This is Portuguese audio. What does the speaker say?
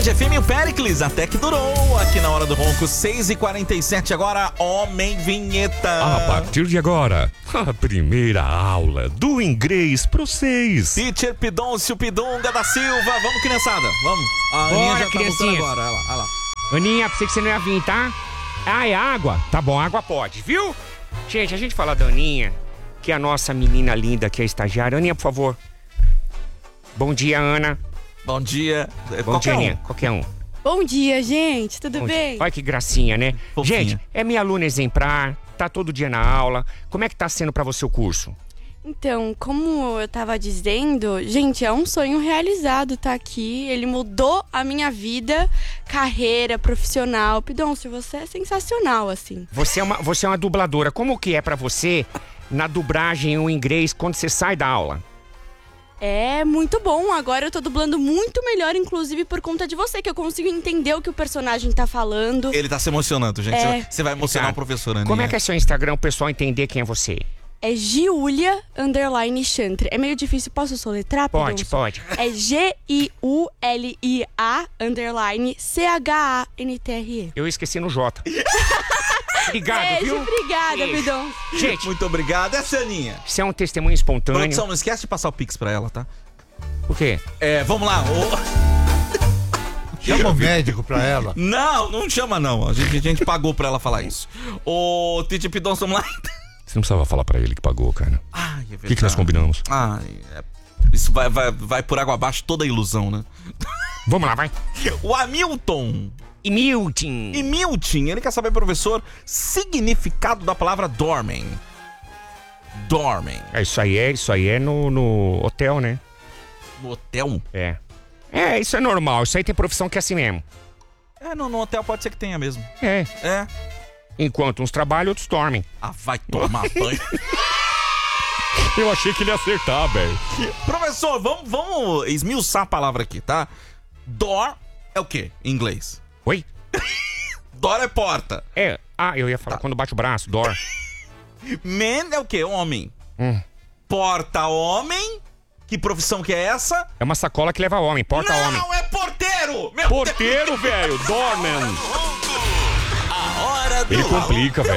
Band FM e o Péricles, até que durou aqui na Hora do Ronco, 6h47 agora, Homem Vinheta. A partir de agora, a primeira aula do inglês pro 6. Teacher Pidoncio Pidunga da Silva, vamos criançada, vamos. A Bora, Aninha já tá voltando criancinhas. agora, olha lá. Aninha, pensei que você não ia vir, tá? Ah, é água? Tá bom, água pode, viu? Gente, a gente fala da Aninha, que é a nossa menina linda, que é estagiária. Aninha, por favor. Bom dia, Ana. Bom dia. Bom dia, Aninha. Qualquer um. Bom dia, gente. Tudo Bom bem? dia. Olha que gracinha, né? Fofinha. Gente, é minha aluna exemplar, tá todo dia na aula. Como é que tá sendo pra você o curso? Então, como eu tava dizendo, gente, é um sonho realizado tá aqui. Ele mudou a minha vida, carreira, profissional. Pidoncio, você é sensacional, assim. Você é uma dubladora. Como que é pra você na dublagem o inglês quando você sai da aula? É muito bom. Agora eu tô dublando muito melhor, inclusive por conta de você, que eu consigo entender o que o personagem tá falando. Ele tá se emocionando, gente. É. Você vai emocionar o professor, Aninha. Como é que é seu Instagram, o pessoal entender quem é você? É Giulia_Chantre. É meio difícil, posso soletrar, Pode, Pidoncio? pode. É GIULIA_CHANTRE. Eu esqueci no J. Obrigado, Beijo, viu? obrigada, Beijo. Pidoncio. Gente, Muito obrigado. Essa é a Aninha. você é um testemunho espontâneo. Produção, não esquece de passar o Pix pra ela, tá? Por quê? Vamos lá. Chama o médico pra ela. Não chama não. A gente pagou pra ela falar isso. Ô, Titi Pidoncio, vamos lá. Você não precisava falar pra ele que pagou, cara. Ai, é verdade. O que nós combinamos? Isso vai por água abaixo toda a ilusão, né? Vamos lá, vai. O Hamilton E Milton. e Milton, ele quer saber, professor, significado da palavra dormem. Dormem. Isso aí é no hotel, né? No hotel? É. É, isso é normal. Isso aí tem profissão que é assim mesmo. No hotel pode ser que tenha mesmo. É. É. Enquanto uns trabalham, outros dormem. Vai tomar banho. Eu achei que ele ia acertar, velho. Professor, vamos esmiuçar a palavra aqui, tá? Door é o quê em inglês? Oi? Door é porta. É. Ah, eu ia falar quando bate o braço, door. Man é o quê? Homem. Porta, homem. Que profissão que é essa? É uma sacola que leva homem, porta homem. Não, é porteiro! Meu Porteiro, velho. Doorman. A hora do Ele complica, velho.